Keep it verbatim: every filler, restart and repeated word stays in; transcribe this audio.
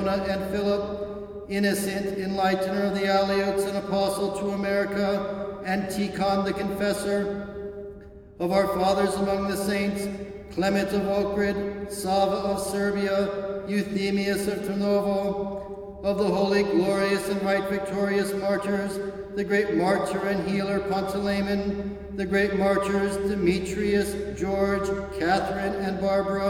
and Philip, Innocent, enlightener of the Aleuts and apostle to America, and Tikhon the confessor, of our fathers among the saints, Clement of Ohrid, Sava of Serbia, Euthemius of Tarnovo, of the holy, glorious, and right victorious martyrs, the great martyr and healer Panteleimon, the great martyrs Demetrius, George, Catherine, and Barbara,